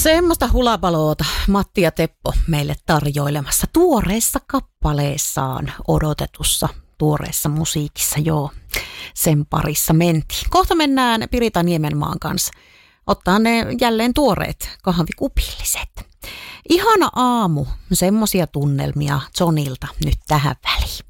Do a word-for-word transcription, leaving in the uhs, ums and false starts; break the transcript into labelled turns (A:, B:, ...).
A: Semmoista hulapaloota Matti ja Teppo meille tarjoilemassa tuoreessa kappaleessaan odotetussa tuoreessa musiikissa, joo. Sen parissa mentiin. Kohta mennään Pirita Niemenmaan kanssa ottaa ne jälleen tuoreet kahvikupilliset. Ihana aamu, semmosia tunnelmia Johnilta nyt tähän väliin.